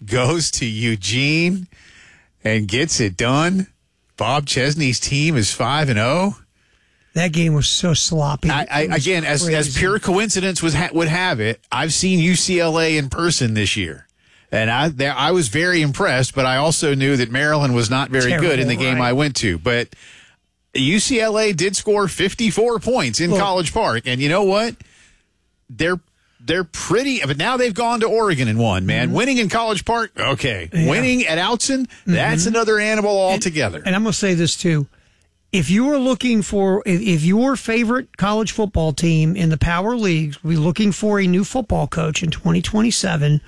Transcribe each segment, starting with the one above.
goes to Eugene and gets it done. Bob Chesney's team is 5-0. That game was so sloppy. Again, as pure coincidence would have it, I've seen UCLA in person this year. And I was very impressed, but I also knew that Maryland was not very good in the game I went to. But UCLA did score 54 points in College Park. And you know what? They're pretty, but now they've gone to Oregon and won, man. Mm-hmm. Winning in College Park, okay. Yeah. Winning at Outson, that's another animal altogether. And I'm going to say this, too. If you are looking for, if your favorite college football team in the power leagues will be looking for a new football coach in 2027,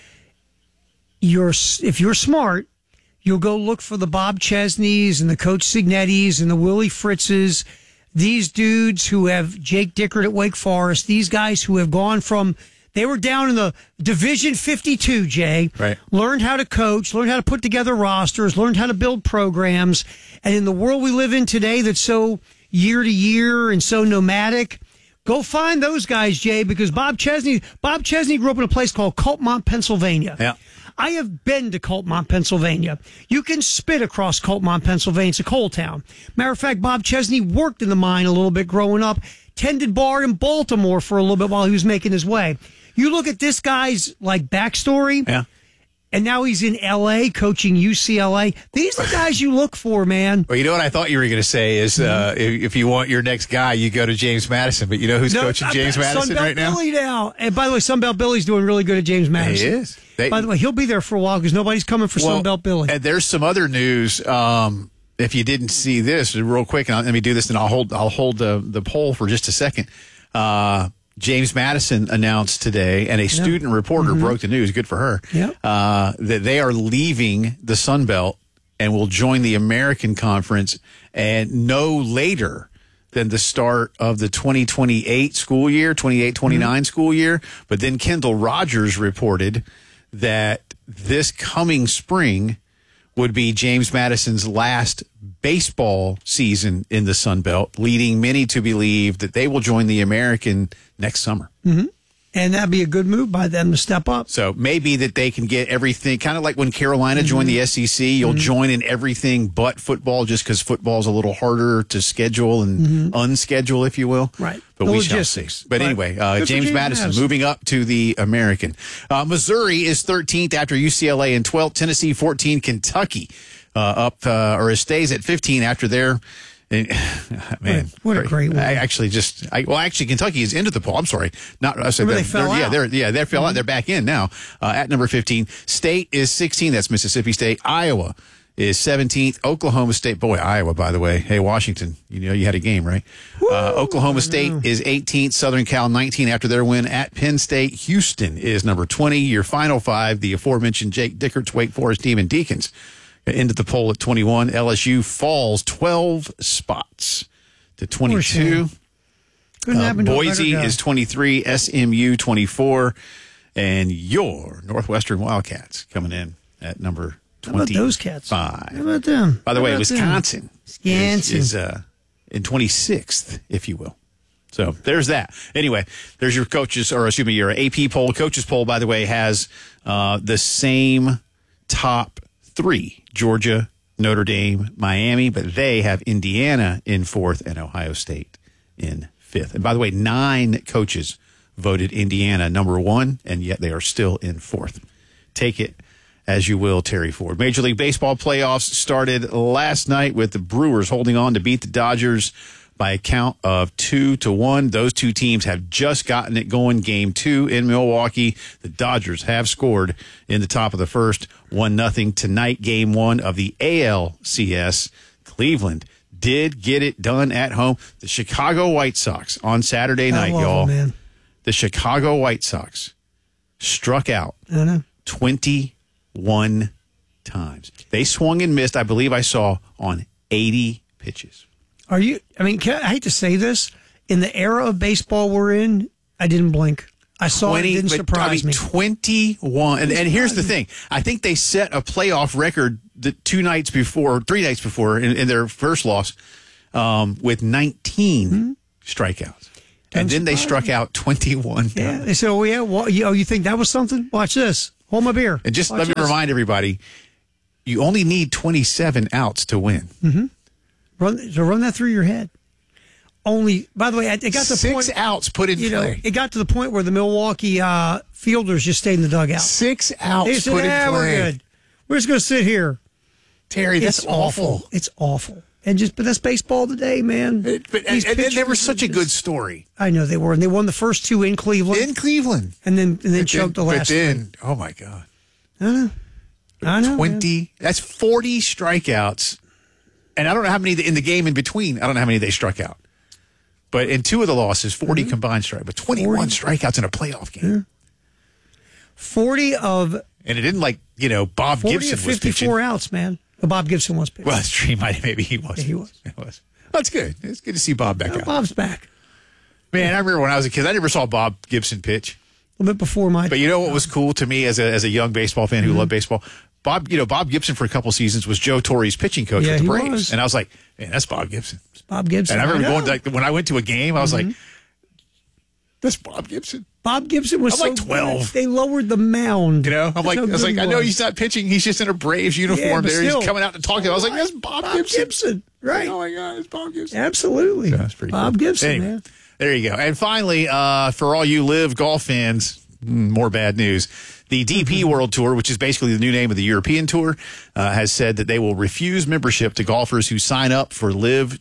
if you're smart, you'll go look for the Bob Chesneys and the Coach Signettis and the Willie Fritzes, these dudes who have Jake Dickert at Wake Forest, these guys who have gone from, they were down in the Division 52, Jay. Right. Learned how to coach, learned how to put together rosters, learned how to build programs. And in the world we live in today that's so year to year and so nomadic, go find those guys, Jay, because Bob Chesney grew up in a place called Coltmont, Pennsylvania. Yeah. I have been to Coltmont, Pennsylvania. You can spit across Coltmont, Pennsylvania. It's a coal town. Matter of fact, Bob Chesney worked in the mine a little bit growing up, tended bar in Baltimore for a little bit while he was making his way. You look at this guy's backstory, and now he's in L.A. coaching UCLA. These are the guys you look for, man. Well, you know what I thought you were going to say is if you want your next guy, you go to James Madison. But you know who's coaching James Madison right now? Billy now. And by the way, Sunbelt Billy's doing really good at James Madison. He is. By the way, he'll be there for a while because nobody's coming for Sunbelt Billy. And there's some other news. If you didn't see this, real quick, and let me do this, and I'll hold the poll for just a second. James Madison announced today, and a student reporter broke the news. Good for her. That they are leaving the Sun Belt and will join the American Conference, and no later than the start of the 2028 school year, 28-29 school year. But then Kendall Rogers reported that this coming spring would be James Madison's last baseball season in the Sun Belt, leading many to believe that they will join the American next summer. Mm-hmm. And that'd be a good move by them to step up. So maybe that they can get everything, kind of like when Carolina joined the SEC, you'll join in everything but football just because football's a little harder to schedule and unschedule, if you will. Right. But we shall see. But anyway, James Madison moving up to the American. Missouri is 13th after UCLA and 12th. Tennessee 14. Kentucky stays at 15 after their... Man, what a great one! Actually, Kentucky is into the poll. I'm sorry, not. I said they fell out. They fell out. They're back in now at number 15. State is 16. That's Mississippi State. Iowa is 17th. Oklahoma State. Boy, Iowa, by the way. Hey, Washington, you had a game, right? Oklahoma State is 18th. Southern Cal 19 after their win at Penn State. Houston is number 20. Your final five, the aforementioned Jake Dickert's Wake Forest Demon Deacons. Into the poll at 21. LSU falls 12 spots to 22. Boise is 23. SMU 24. And your Northwestern Wildcats coming in at number 25. How about those cats? How about them? By the way, Wisconsin is in 26th, if you will. So there's that. Anyway, there's your your AP poll. Coaches poll, by the way, has the same top three. Georgia, Notre Dame, Miami, but they have Indiana in fourth and Ohio State in fifth. And by the way, 9 coaches voted Indiana number 1, and yet they are still in fourth. Take it as you will, Terry Ford. Major League Baseball playoffs started last night with the Brewers holding on to beat the Dodgers by a count of 2-1. Those two teams have just gotten it going. Game 2 in Milwaukee. The Dodgers have scored in the top of the first, 1-0. Tonight, Game 1 of the ALCS. Cleveland did get it done at home. The Chicago White Sox on Saturday night, y'all. Man. The Chicago White Sox struck out 21 times. They swung and missed, I believe I saw, on 80 pitches. I hate to say this. In the era of baseball we're in, I didn't blink. I saw it didn't surprise me. 21. And here's the thing. I think they set a playoff record 3 nights before in their first loss with 19 strikeouts. And then they struck out 21 times. Yeah. They said, you think that was something? Watch this. Hold my beer. And just let me remind everybody, you only need 27 outs to win. Mm-hmm. Run that through your head. Only, by the way, it got to the point. 6 outs put in play. It got to the point where the Milwaukee fielders just stayed in the dugout. 6 outs they said, put in play. We're good. We're just going to sit here. Terry, that's awful. It's awful. But that's baseball today, man. And they were such a good story. I know they were, and they won the first 2 in Cleveland. And then choked the last. But then, oh my God. I know. 20. Man. That's 40 strikeouts. And I don't know how many in the game in between. I don't know how many they struck out. But in 2 of the losses, 40 combined strike. But 21 strikeouts in a playoff game. Yeah. 40 of. And it didn't Bob 40 Gibson of was 54 pitching. outs, man. Bob Gibson was pitching. Well, that's true. Maybe he was. Yeah, he was. It was. That's good. It's good to see Bob back out. Bob's back. Man, I remember when I was a kid, I never saw Bob Gibson pitch. A little bit before my. But you know what was cool to me as a young baseball fan who loved baseball? Bob Gibson for a couple seasons was Joe Torre's pitching coach with the Braves. Was. And I was like, man, that's Bob Gibson. It's Bob Gibson. And I remember when I went to a game, I was like, that's Bob Gibson. Bob Gibson was I'm like 12. Good. They lowered the mound. I was like, I know he's not pitching. He's just in a Braves uniform there. Still, he's coming out to talk to him. I was like, that's Bob Gibson. Right. Oh, my God, it's Bob Gibson. Absolutely. Yeah, that's pretty Bob cool. Gibson, anyway, man. There you go. And finally, for all you live golf fans, more bad news. The DP World Tour, which is basically the new name of the European Tour, has said that they will refuse membership to golfers who sign up for Live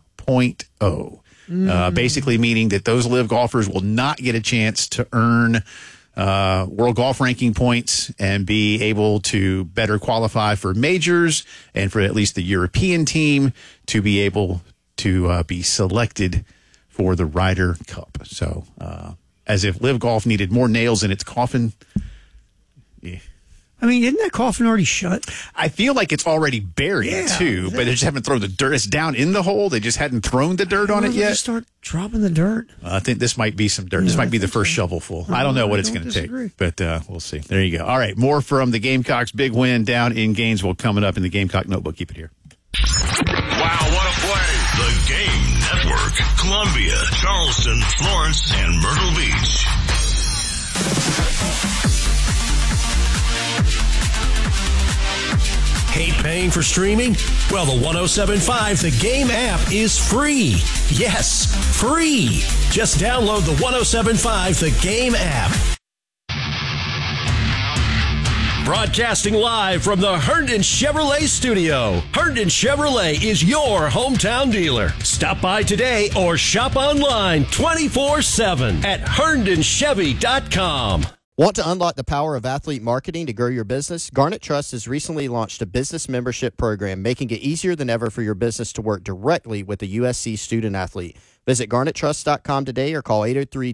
2.0. Basically meaning that those Live golfers will not get a chance to earn world golf ranking points and be able to better qualify for majors and for at least the European team to be able to be selected for the Ryder Cup. So as if Live Golf needed more nails in its coffin. Yeah. I mean, isn't that coffin already shut? I feel like it's already buried, too, but they just haven't thrown the dirt. It's down in the hole. They just hadn't thrown the dirt on it yet. Just start dropping the dirt. I think this might be some dirt. This might be the first shovelful. I don't know what it's going to take, but we'll see. There you go. All right, more from the Gamecocks' big win down in Gainesville coming up in the Gamecock Notebook. Keep it here. Wow, what a play. The Game Network. Columbia, Charleston, Florence, and Myrtle Beach. Hate paying for streaming? Well, the 107.5 The Game app is free. Yes, free. Just download the 107.5 The Game app. Broadcasting live from the Herndon Chevrolet studio. Herndon Chevrolet is your hometown dealer. Stop by today or shop online 24/7 at herndonchevy.com. Want to unlock the power of athlete marketing to grow your business? Garnet Trust has recently launched a business membership program, making it easier than ever for your business to work directly with a USC student athlete. Visit garnettrust.com today or call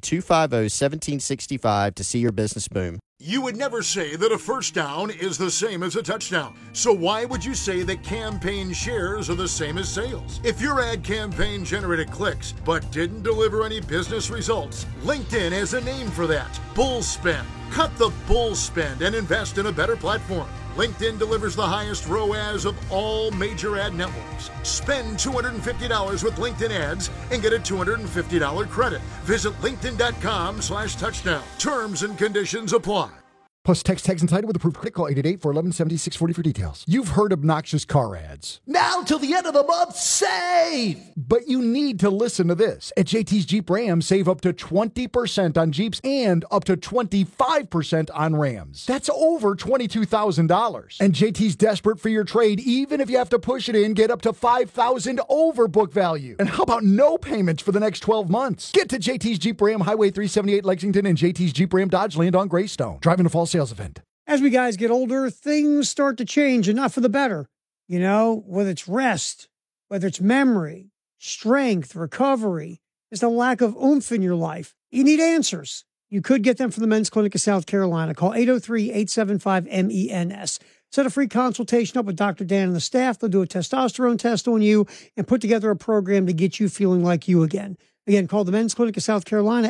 803-250-1765 to see your business boom. You would never say that a first down is the same as a touchdown. So why would you say that campaign shares are the same as sales? If your ad campaign generated clicks but didn't deliver any business results, LinkedIn has a name for that: bull spend. Cut the bull spend and invest in a better platform. LinkedIn delivers the highest ROAS of all major ad networks. Spend $250 with LinkedIn ads and get a $250 credit. Visit linkedin.com/touchdown. Terms and conditions apply. Plus text tags and title with approved credit. Call 888-411-7640 for details. You've heard obnoxious car ads. Now till the end of the month, save! But you need to listen to this. At JT's Jeep Ram, save up to 20% on Jeeps and up to 25% on Rams. That's over $22,000. And JT's desperate for your trade. Even if you have to push it in, get up to $5,000 over book value. And how about no payments for the next 12 months? Get to JT's Jeep Ram, Highway 378 Lexington, and JT's Jeep Ram Dodge Land on Greystone. Driving a fall sales event. As we guys get older, things start to change, and not for the better. You know, whether it's rest, whether it's memory, strength, recovery, there's a lack of oomph in your life. You need answers. You could get them from the Men's Clinic of South Carolina. Call 803-875-MENS. Set a free consultation up with Dr. Dan and the staff. They'll do a testosterone test on you and put together a program to get you feeling like you again. Again, call the Men's Clinic of South Carolina,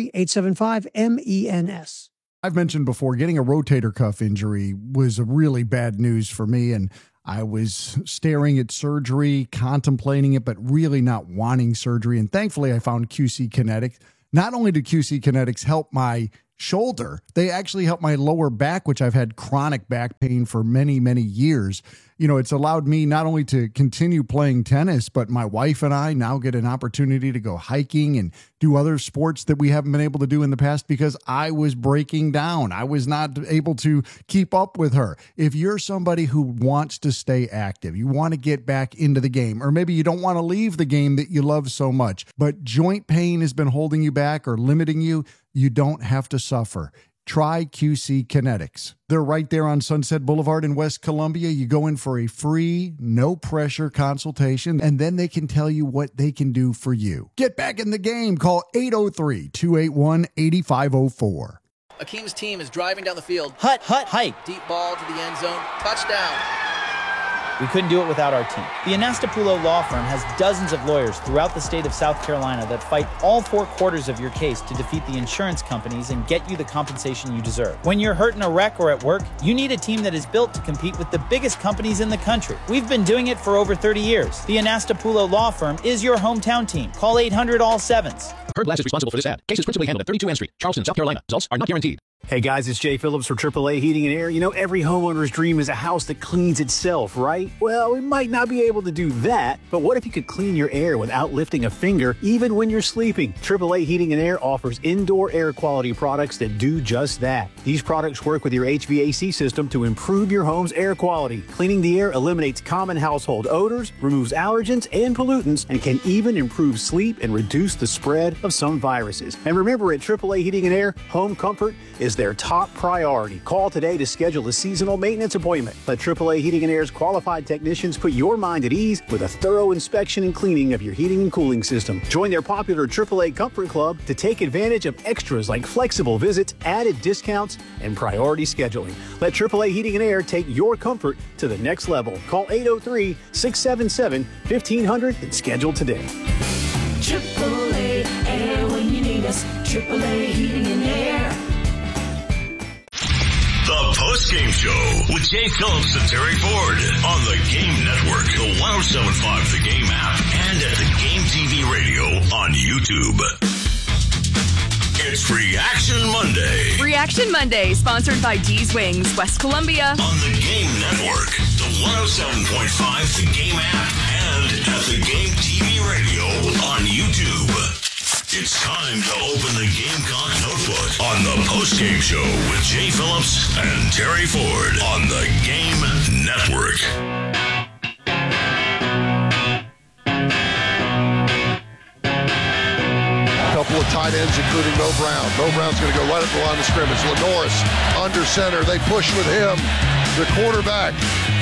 803-875-MENS. I've mentioned before, getting a rotator cuff injury was a really bad news for me, and I was staring at surgery, contemplating it, but really not wanting surgery. And thankfully, I found QC Kinetics. Not only did QC Kinetics help my shoulder. They actually help my lower back, which I've had chronic back pain for many, many years. It's allowed me not only to continue playing tennis, but my wife and I now get an opportunity to go hiking and do other sports that we haven't been able to do in the past because I was breaking down. I was not able to keep up with her. If you're somebody who wants to stay active, you want to get back into the game, or maybe you don't want to leave the game that you love so much, but joint pain has been holding you back or limiting you, you don't have to suffer. Try QC Kinetics. They're right there on Sunset Boulevard in West Columbia. You go in for a free, no-pressure consultation, and then they can tell you what they can do for you. Get back in the game. Call 803-281-8504. Akeem's team is driving down the field. Hut, hike. Deep ball to the end zone. Touchdown. We couldn't do it without our team. The Anastapulo Law Firm has dozens of lawyers throughout the state of South Carolina that fight all 4 quarters of your case to defeat the insurance companies and get you the compensation you deserve. When you're hurt in a wreck or at work, you need a team that is built to compete with the biggest companies in the country. We've been doing it for over 30 years. The Anastapulo Law Firm is your hometown team. Call 800-ALL-7s. Heard Glass is responsible for this ad. Case is principally handled at 32 N Street, Charleston, South Carolina. Results are not guaranteed. Hey guys, it's Jay Phillips for AAA Heating and Air. Every homeowner's dream is a house that cleans itself, right? Well, we might not be able to do that, but what if you could clean your air without lifting a finger, even when you're sleeping? AAA Heating and Air offers indoor air quality products that do just that. These products work with your HVAC system to improve your home's air quality. Cleaning the air eliminates common household odors, removes allergens and pollutants, and can even improve sleep and reduce the spread of some viruses. And remember, at AAA Heating and Air, home comfort is their top priority. Call today to schedule a seasonal maintenance appointment. Let AAA Heating and Air's qualified technicians put your mind at ease with a thorough inspection and cleaning of your heating and cooling system. Join their popular AAA Comfort Club to take advantage of extras like flexible visits, added discounts, and priority scheduling. Let AAA Heating and Air take your comfort to the next level. Call 803-677-1500 and schedule today. AAA Air when you need us. AAA Heating and Air. The Post-Game Show with Jay Phillips and Terry Ford on the Game Network, the 107.5 The Game app, and at the Game TV radio on YouTube. It's Reaction Monday. Reaction Monday, sponsored by D's Wings, West Columbia. On the Game Network, the 107.5 The Game app, and at the Game TV radio on YouTube. It's time to open the Gamecock Notebook on the Post-Game Show with Jay Phillips and Terry Ford on the Game Network. A couple of tight ends, including Mo Brown. Mo Brown's going to go right up the line of scrimmage. LaNorris under center. They push with him, the quarterback.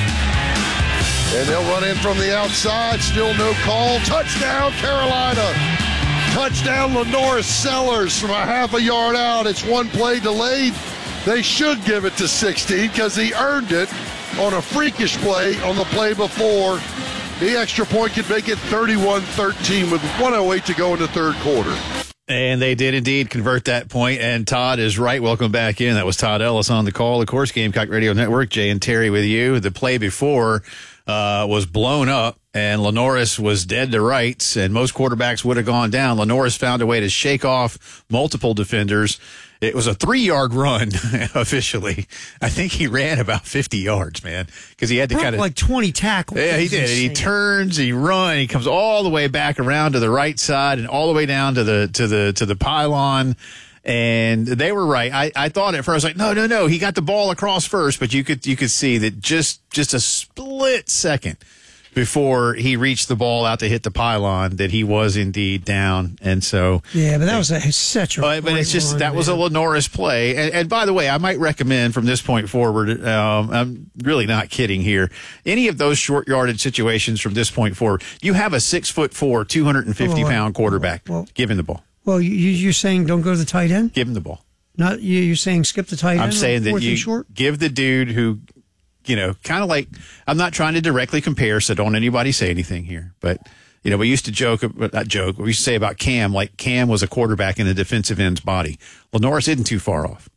And they'll run in from the outside. Still no call. Touchdown, Carolina. Touchdown, LaNorris Sellers from a half a yard out. It's one play delayed. They should give it to 16 because he earned it on a freakish play on the play before. The extra point could make it 31-13 with 1:08 to go in the third quarter. And they did indeed convert that point, and Todd is right. Welcome back in. That was Todd Ellis on the call. Of course, Gamecock Radio Network, Jay and Terry with you. The play before was blown up, and LaNorris was dead to rights, and most quarterbacks would have gone down. LaNorris found a way to shake off multiple defenders. It was a 3-yard run, officially. I think he ran about 50 yards, man, because he had to kind of like 20 tackles. Yeah, he did. He turns, he runs, he comes all the way back around to the right side and all the way down to the pylon. And they were right. I thought at first, like, no. He got the ball across first, but you could see that just a split second before he reached the ball out to hit the pylon that he was indeed down. And so yeah, but that was such a but it's just run, that was a LaNorris play. And by the way, I might recommend from this point forward, I'm really not kidding here, any of those short yardage situations from this point forward, you have a 6'4", 250-pound quarterback. Give him the ball. Well, you're saying don't go to the tight end? Give him the ball. Not you're saying skip the tight end? I'm saying that you short? Give the dude who, kind of like, I'm not trying to directly compare, so don't anybody say anything here. But, we used to we used to say about Cam, like Cam was a quarterback in a defensive end's body. LaNorris isn't too far off.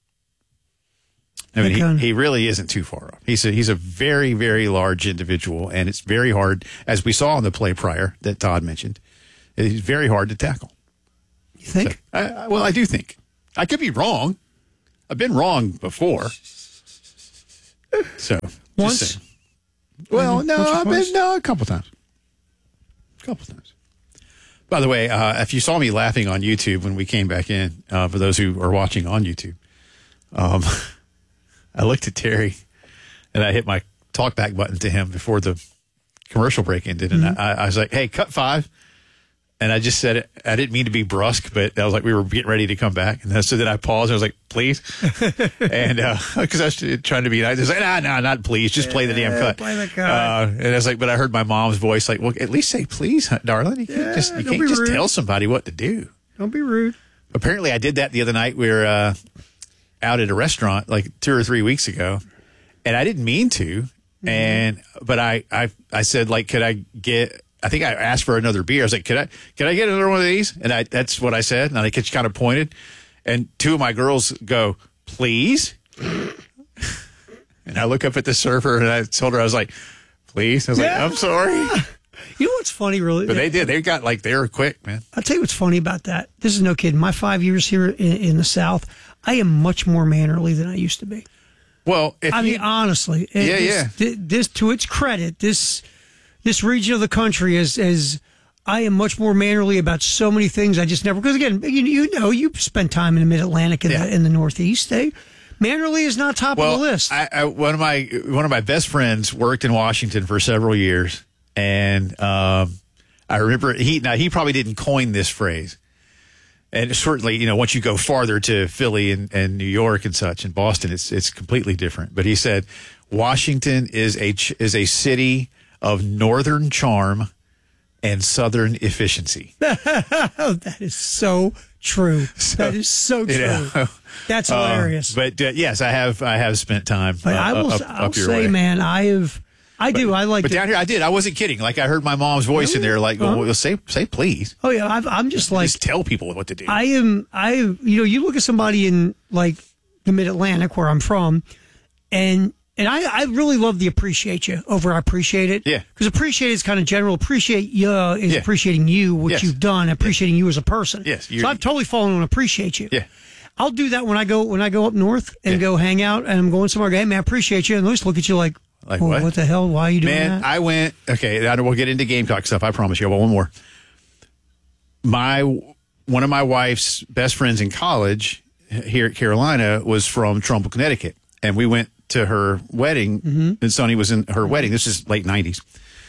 I mean, he really isn't too far off. He's a very, very large individual, and it's very hard, as we saw in the play prior that Todd mentioned, it's very hard to tackle. You think? So, I do think. I could be wrong. I've been wrong before. So Once? Well, no, Once or I've been twice? a couple times. By the way, if you saw me laughing on YouTube when we came back in, for those who are watching on YouTube, I looked at Terry and I hit my talkback button to him before the commercial break ended, and I was like, "Hey, cut 5." And I just said it. I didn't mean to be brusque, but I was like, we were getting ready to come back. And so then I paused. I was like, please. And because I was trying to be nice. I was like, no, not please. Just play the damn cut. Play the cut. And I was like, but I heard my mom's voice like, well, at least say please, darling. You can't just tell somebody what to do. Don't be rude. Apparently I did that the other night. We were out at a restaurant like 2 or 3 weeks ago. And I didn't mean to. But I said, like, could I get... I think I asked for another beer. I was like, "Can I get another one of these?" And that's what I said. And I just kind of pointed, and 2 of my girls go, "Please." And I look up at the server, and I told her, I was like, "Please." I was like, "I'm sorry." You know what's funny, really? But they did. They got they were quick, man. I'll tell you what's funny about that. This is no kidding. My 5 years here in the South, I am much more mannerly than I used to be. Well, honestly, this to its credit, this region of the country is I am much more mannerly about so many things. I just never, because again, you spent time in the Mid-Atlantic and in the Northeast. Mannerly is not top of the list. One of my best friends worked in Washington for several years, and I remember he probably didn't coin this phrase, and certainly once you go farther to Philly and New York and such and Boston, it's completely different. But he said Washington is a city of northern charm and southern efficiency. That is so true. That is so true. That's hilarious. But yes, I have spent time. But I'll say, man, I like. But down here, I did. I wasn't kidding. Like I heard my mom's voice in there, like, well, say please. Oh yeah, I'm just like just tell people what to do. You look at somebody in like the Mid-Atlantic where I'm from, and I really love the appreciate you over I appreciate it. Yeah. Because appreciate is kind of general. Appreciate you is appreciating you, what you've done, appreciating you as a person. Yes. So I've totally fallen on appreciate you. Yeah. I'll do that when I go up north and go hang out and I'm going somewhere. Go, hey man, I appreciate you. And they just look at you like what the hell? Why are you doing that? I went, okay, we'll get into Gamecock stuff, I promise you. Well, one more. One of my wife's best friends in college here at Carolina was from Trumbull, Connecticut. And we went to her wedding, and Sonny was in her wedding. This is late 90s.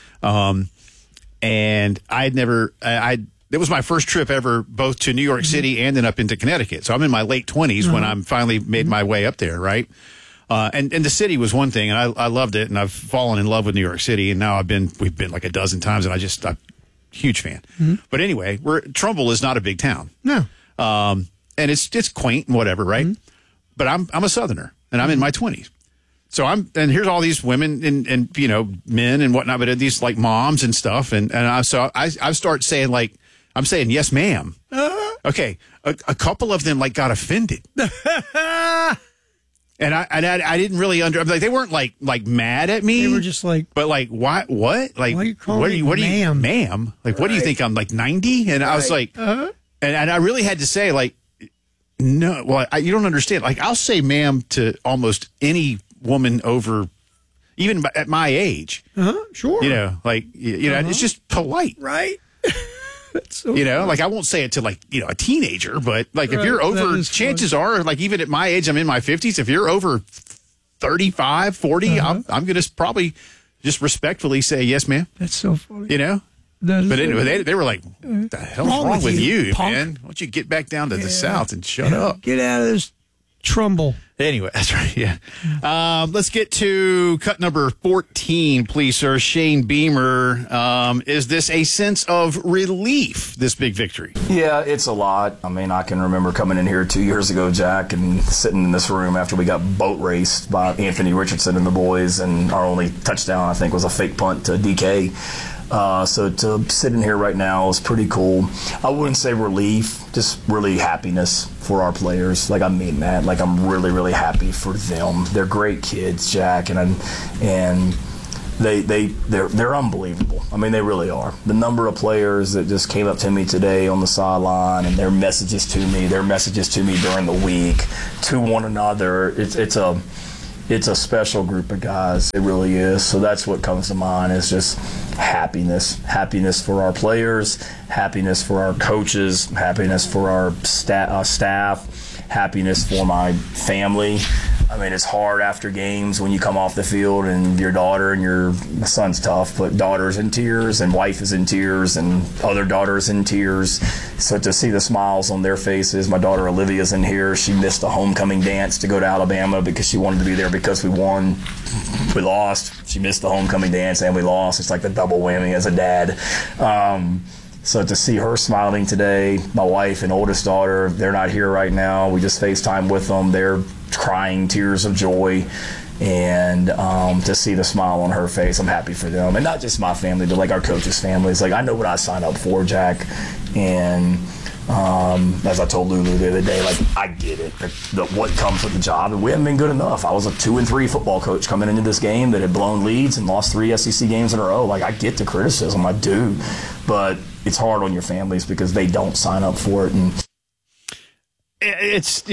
And it was my first trip ever, both to New York City and then up into Connecticut. So I'm in my late 20s when I'm finally made my way up there, right? And the city was one thing, and I loved it, and I've fallen in love with New York City, and now we've been like a dozen times, and I'm huge fan. But anyway, Trumbull is not a big town. No. And it's quaint and whatever, right? But I'm a Southerner, and I'm in my 20s. So and here's all these women and men and whatnot, but these like moms and stuff, and I start saying like, I'm saying yes, ma'am. Okay, a couple of them like got offended, and I didn't really they weren't like mad at me. They were just like, but like what like why are you calling what me ma'am? Ma'am? Like what do you think I'm like 90? And I was like, and I really had to say like, no, well you don't understand. Like I'll say ma'am to almost any woman over, even at my age. Sure. It's just polite, right? That's so like I won't say it to like a teenager, but like if you're over, chances are like even at my age, I'm in my 50s. If you're over 35, 40, I'm going to probably just respectfully say yes, ma'am. That's so funny. But anyway, they were like, "What the hell's wrong with you, man? Why don't you get back down to the South and shut up? Get out of this Trumbull." Anyway, that's right. Yeah. Let's get to cut number 14, please, sir. Shane Beamer. Is this a sense of relief, this big victory? Yeah, it's a lot. I mean, I can remember coming in here 2 years ago, Jack, and sitting in this room after we got boat raced by Anthony Richardson and the boys, and our only touchdown, I think, was a fake punt to DK. So to sit in here right now is pretty cool. I wouldn't say relief, just really happiness for our players. Like I mean that. Like I'm really, really happy for them. They're great kids, Jack, and they're unbelievable. I mean, they really are. The number of players that just came up to me today on the sideline and their messages to me during the week to one another. It's a special group of guys. It really is. So that's what comes to mind is just happiness for our players, happiness for our coaches, happiness for our staff, happiness for my family. I mean, it's hard after games when you come off the field and your daughter and my son's tough, but daughter's in tears and wife is in tears and other daughter's in tears. So to see the smiles on their faces, my daughter Olivia's in here. She missed the homecoming dance to go to Alabama because she wanted to be there because we won. We lost. She missed the homecoming dance and we lost. It's like the double whammy as a dad. So to see her smiling today, my wife and oldest daughter, they're not here right now. We just FaceTime with them. They're crying tears of joy. And to see the smile on her face, I'm happy for them. And not just my family, but like our coaches' families. Like, I know what I signed up for, Jack. And as I told Lulu the other day, like, I get it, what comes with the job. And we haven't been good enough. I was a 2-3 football coach coming into this game that had blown leads and lost 3 SEC games in a row. Like, I get the criticism, I do. But it's hard on your families because they don't sign up for it. And it's,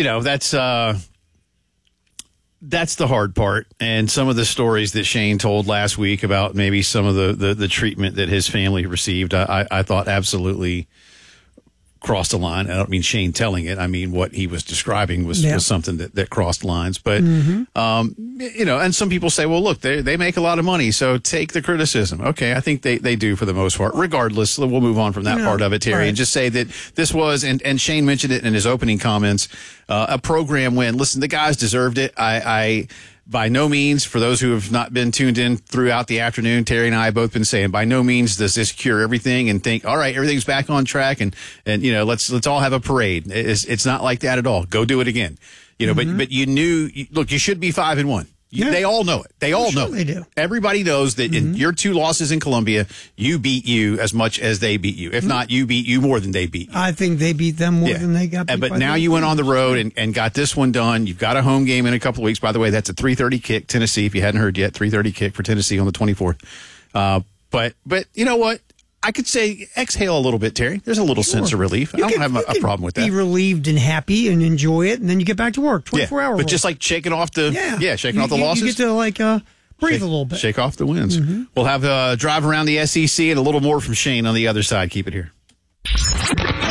that's the hard part. And some of the stories that Shane told last week about maybe some of the treatment that his family received, I thought absolutely crossed the line. I don't mean Shane telling it. I mean, what he was describing was something that crossed lines. But, and some people say, well, look, they make a lot of money, so take the criticism. Okay, I think they do for the most part. Regardless, we'll move on from that part of it, Terry, and just say that this was, and Shane mentioned it in his opening comments, a program win. Listen, the guys deserved it. I by no means, for those who have not been tuned in throughout the afternoon, Terry and I have both been saying, by no means does this cure everything and think, all right, everything's back on track and let's all have a parade. It's not like that at all. Go do it again. But you knew, look, you should be 5-1. They all know it. They all know it. They do. Everybody knows that in your 2 losses in Columbia, you beat you as much as they beat you. If not, you beat you more than they beat you. I think they beat them more than they got beat. But now you went on the road and got this one done. You've got a home game in a couple of weeks. By the way, that's a 3:30 kick, Tennessee. If you hadn't heard yet, 3:30 kick for Tennessee on the 24th. But you know what? I could say exhale a little bit, Terry. There's a little sense of relief. I don't have a problem with that. Be relieved and happy and enjoy it, and then you get back to work. 24 hours. But just like shaking off the shaking off the losses. You get to breathe a little bit. Shake off the wins. We'll have a drive around the SEC and a little more from Shane on the other side. Keep it here.